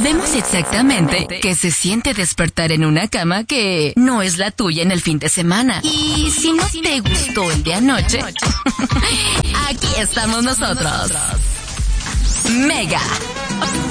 Sabemos exactamente que se siente despertar en una cama que no es la tuya en el fin de semana. Y si no te gustó el de anoche, aquí estamos nosotros. Mega